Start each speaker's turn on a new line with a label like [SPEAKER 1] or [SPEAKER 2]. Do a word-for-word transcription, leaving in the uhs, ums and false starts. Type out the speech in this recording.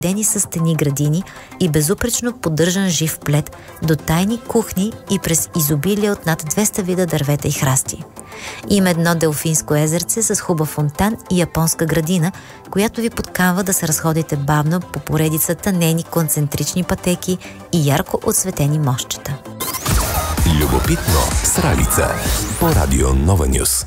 [SPEAKER 1] дени с стени градини и безупречно поддържан жив плет, до тайни кухни и през изобилие от над двеста вида дървета и храсти. Има едно делфинско езерце с хубав фонтан и японска градина, която ви подканва да се разходите бавно по поредицата нейни концентрични пътеки и ярко отсветени мостчета.
[SPEAKER 2] Любопитно с Ралица по Радио Нова Нюс.